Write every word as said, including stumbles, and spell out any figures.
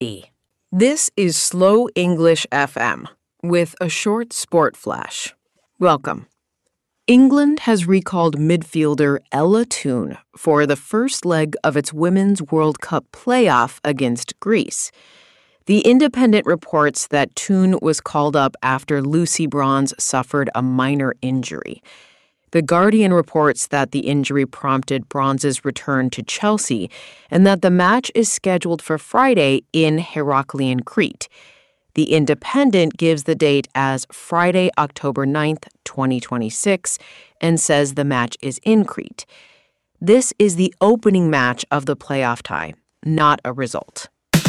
E. This is Slow English F M with a short sport flash. Welcome. England has recalled midfielder Ella Toone for the first leg of its Women's World Cup playoff against Greece. The Independent reports that Toone was called up after Lucy Bronze suffered a minor injury. The Guardian reports that the injury prompted Bronze's return to Chelsea and that the match is scheduled for Friday in Heraklion, Crete. The Independent gives the date as Friday, October ninth, twenty twenty-six, and says the match is in Crete. This is the opening match of the playoff tie, not a result.